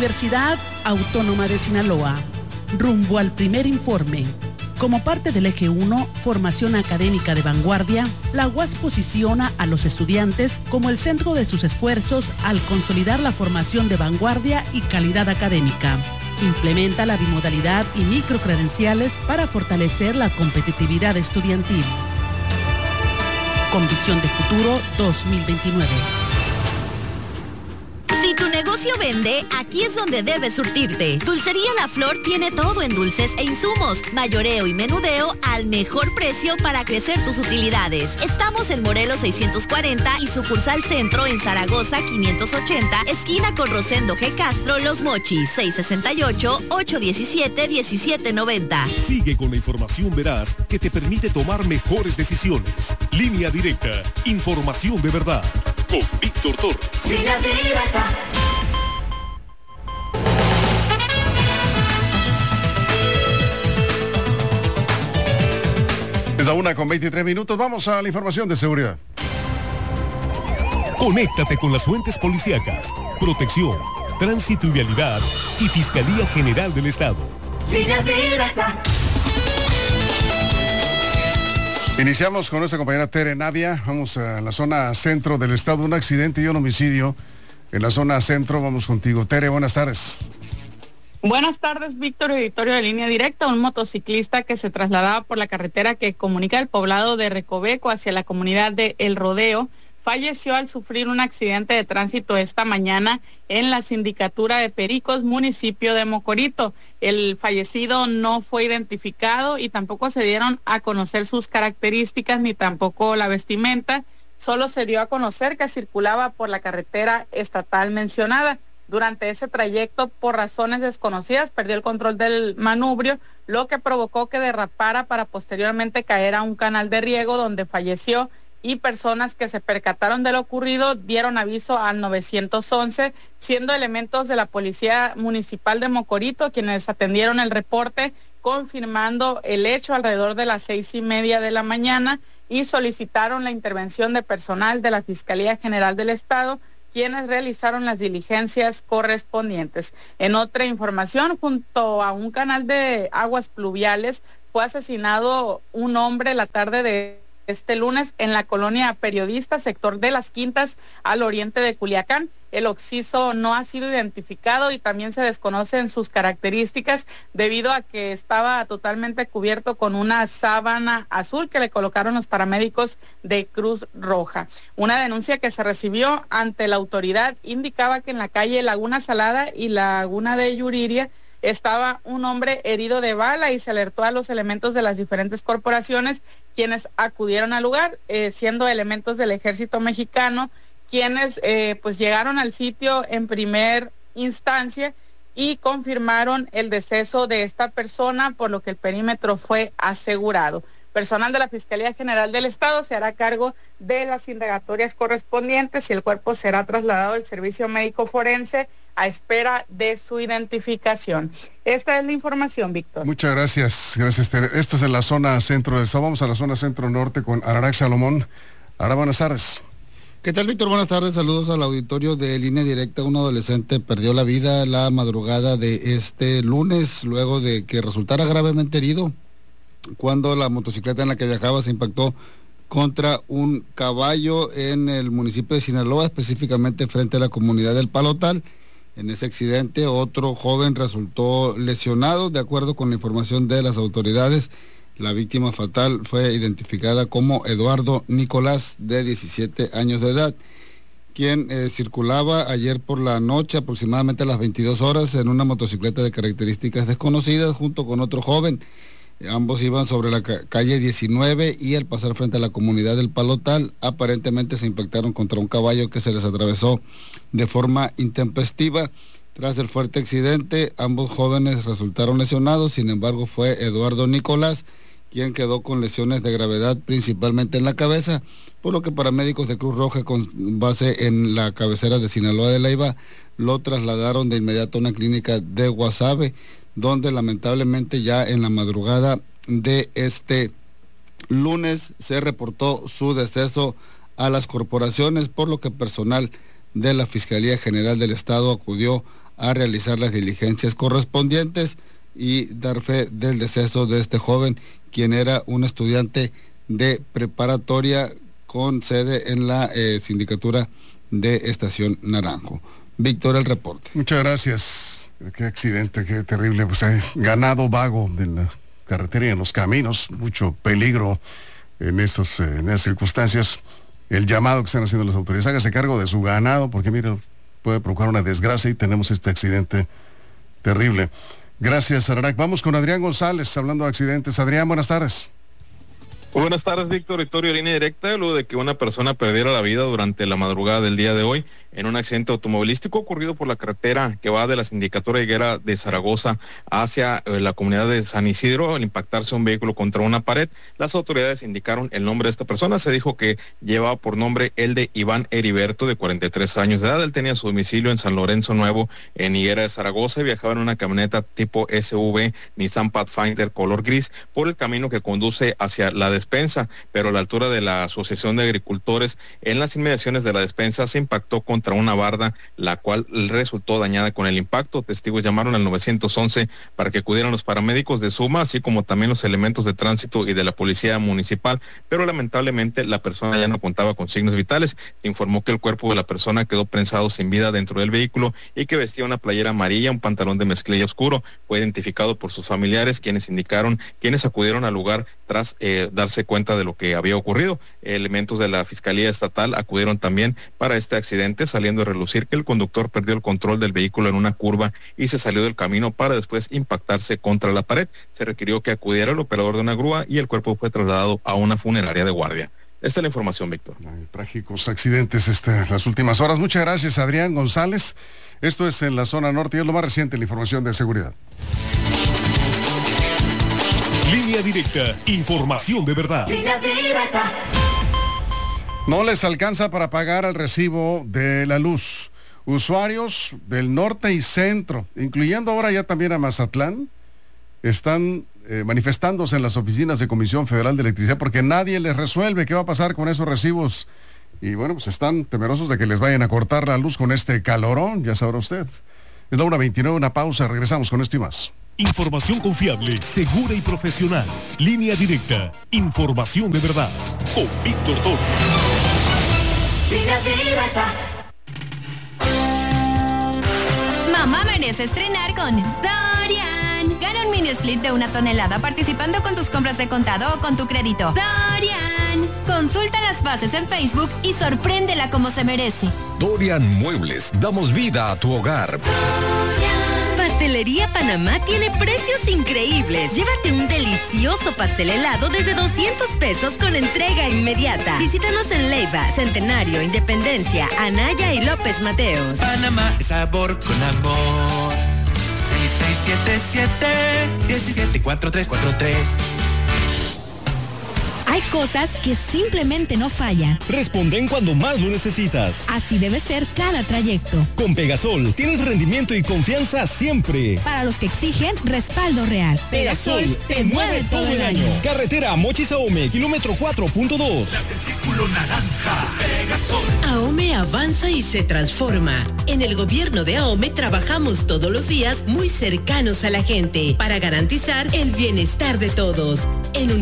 Universidad Autónoma de Sinaloa, rumbo al primer informe. Como parte del eje 1, formación académica de vanguardia, la UAS posiciona a los estudiantes como el centro de sus esfuerzos al consolidar la formación de vanguardia y calidad académica. Implementa la bimodalidad y microcredenciales para fortalecer la competitividad estudiantil. Con visión de futuro 2029. Si tu negocio vende, aquí es donde debes surtirte. Dulcería La Flor tiene todo en dulces e insumos, mayoreo y menudeo al mejor precio para crecer tus utilidades. Estamos en Morelos 640 y sucursal Centro en Zaragoza 580, esquina con Rosendo G. Castro, Los Mochis, 668-817-1790. Sigue con la información veraz que te permite tomar mejores decisiones. Línea Directa, información de verdad. Con Víctor Torres. Línea Directa. Es la 1:23. Vamos a la información de seguridad. Conéctate con las fuentes policíacas, protección, tránsito y vialidad y Fiscalía General del Estado. Línea Directa. Iniciamos con nuestra compañera Tere Navia. Vamos a la zona centro del estado. Un accidente y un homicidio en la zona centro. Vamos contigo, Tere. Buenas tardes. Buenas tardes, Víctor, editorio de Línea Directa. Un motociclista que se trasladaba por la carretera que comunica el poblado de Recoveco hacia la comunidad de El Rodeo falleció al sufrir un accidente de tránsito esta mañana en la sindicatura de Pericos, municipio de Mocorito. El fallecido no fue identificado y tampoco se dieron a conocer sus características ni tampoco la vestimenta. Solo se dio a conocer que circulaba por la carretera estatal mencionada. Durante ese trayecto, por razones desconocidas, perdió el control del manubrio, lo que provocó que derrapara para posteriormente caer a un canal de riego donde falleció, y personas que se percataron de lo ocurrido dieron aviso al 911, siendo elementos de la Policía Municipal de Mocorito quienes atendieron el reporte, confirmando el hecho alrededor de las 6:30 de la mañana y solicitaron la intervención de personal de la Fiscalía General del Estado, quienes realizaron las diligencias correspondientes. En otra información, junto a un canal de aguas pluviales, fue asesinado un hombre la tarde de este lunes en la colonia Periodista, sector de Las Quintas, al oriente de Culiacán. El occiso no ha sido identificado y también se desconocen sus características debido a que estaba totalmente cubierto con una sábana azul que le colocaron los paramédicos de Cruz Roja. Una denuncia que se recibió ante la autoridad indicaba que en la calle Laguna Salada y Laguna de Yuriria estaba un hombre herido de bala y se alertó a los elementos de las diferentes corporaciones quienes acudieron al lugar, siendo elementos del Ejército Mexicano, quienes pues llegaron al sitio en primer instancia y confirmaron el deceso de esta persona, por lo que el perímetro fue asegurado. Personal de la Fiscalía General del Estado se hará cargo de las indagatorias correspondientes y el cuerpo será trasladado al Servicio Médico Forense a espera de su identificación. Esta es la información, Víctor. Muchas gracias. Gracias, Tere. Esto es en la zona centro del estado. Vamos a la zona centro norte con Ararax Salomón. Ara, buenas tardes. ¿Qué tal, Víctor? Buenas tardes, saludos al auditorio de Línea Directa. Un adolescente perdió la vida la madrugada de este lunes, luego de que resultara gravemente herido cuando la motocicleta en la que viajaba se impactó contra un caballo en el municipio de Sinaloa, específicamente frente a la comunidad del Palotal. En ese accidente, otro joven resultó lesionado. De acuerdo con la información de las autoridades, la víctima fatal fue identificada como Eduardo Nicolás, de 17 años de edad, quien circulaba ayer por la noche, aproximadamente a las 22 horas, en una motocicleta de características desconocidas, junto con otro joven. Ambos iban sobre la calle 19 y al pasar frente a la comunidad del Palotal, aparentemente se impactaron contra un caballo que se les atravesó de forma intempestiva. Tras el fuerte accidente, ambos jóvenes resultaron lesionados. Sin embargo, fue Eduardo Nicolás quien quedó con lesiones de gravedad, principalmente en la cabeza, por lo que paramédicos de Cruz Roja, con base en la cabecera de Sinaloa de Leiva, lo trasladaron de inmediato a una clínica de Guasave, donde lamentablemente ya en la madrugada de este lunes se reportó su deceso a las corporaciones, por lo que personal de la Fiscalía General del Estado acudió a realizar las diligencias correspondientes y dar fe del deceso de este joven, quien era un estudiante de preparatoria con sede en la sindicatura de Estación Naranjo. Víctor, el reporte. Muchas gracias. Qué accidente, qué terrible. Pues hay ganado vago en la carretera y en los caminos, mucho peligro en esas circunstancias. El llamado que están haciendo las autoridades, hágase cargo de su ganado, porque mire, puede provocar una desgracia y tenemos este accidente terrible. Gracias, Ararac. Vamos con Adrián González, hablando de accidentes. Adrián, buenas tardes. Buenas tardes, Víctor. Auditorio Línea Directa. Luego de que una persona perdiera la vida durante la madrugada del día de hoy en un accidente automovilístico ocurrido por la carretera que va de la Sindicatura Higuera de Zaragoza hacia la comunidad de San Isidro, al impactarse un vehículo contra una pared, las autoridades indicaron el nombre de esta persona. Se dijo que llevaba por nombre el de Iván Heriberto, de 43 años de edad. Él tenía su domicilio en San Lorenzo Nuevo, en Higuera de Zaragoza, y viajaba en una camioneta tipo SUV Nissan Pathfinder color gris por el camino que conduce hacia la despensa, pero a la altura de la Asociación de Agricultores, en las inmediaciones de la despensa, se impactó contra una barda, la cual resultó dañada con el impacto. Testigos llamaron al 911 para que acudieran los paramédicos de SUMA, así como también los elementos de tránsito y de la policía municipal, pero lamentablemente la persona ya no contaba con signos vitales. Se informó que el cuerpo de la persona quedó prensado sin vida dentro del vehículo y que vestía una playera amarilla, un pantalón de mezclilla oscuro. Fue identificado por sus familiares, quienes acudieron al lugar tras darse cuenta de lo que había ocurrido. Elementos de la Fiscalía Estatal acudieron también para este accidente, saliendo a relucir que el conductor perdió el control del vehículo en una curva y se salió del camino para después impactarse contra la pared. Se requirió que acudiera el operador de una grúa y el cuerpo fue trasladado a una funeraria de guardia. Esta es la información, Víctor. Trágicos accidentes las últimas horas. Muchas gracias, Adrián González. Esto es en la zona norte y es lo más reciente, la información de seguridad. Línea Directa, información de verdad. Línea Directa. No les alcanza para pagar el recibo de la luz. Usuarios del norte y centro, incluyendo ahora ya también a Mazatlán, están manifestándose en las oficinas de Comisión Federal de Electricidad porque nadie les resuelve qué va a pasar con esos recibos. Y bueno, pues están temerosos de que les vayan a cortar la luz con este calorón, ya sabrá usted. Es la 1:29, una pausa, regresamos con esto y más. Información confiable, segura y profesional. Línea Directa, información de verdad. Con Víctor Toro. Línea Directa. Mamá merece estrenar con Dorian. Gana un mini split de 1 tonelada participando con tus compras de contado o con tu crédito. Dorian. Consulta las bases en Facebook y sorpréndela como se merece. Dorian Muebles, damos vida a tu hogar. Pastelería Panamá tiene precios increíbles. Llévate un delicioso pastel helado desde 200 pesos con entrega inmediata. Visítanos en Leiva, Centenario, Independencia, Anaya y López Mateos. Panamá es sabor con amor. 6677-174343. Hay cosas que simplemente no fallan. Responden cuando más lo necesitas. Así debe ser cada trayecto. Con Pegasol tienes rendimiento y confianza siempre. Para los que exigen respaldo real. Pegasol te mueve todo el año. Carretera Mochis Ahome, kilómetro 4.2. Las del Círculo Naranja. Pegasol. Ahome avanza y se transforma. En el gobierno de Ahome trabajamos todos los días muy cercanos a la gente para garantizar el bienestar de todos. En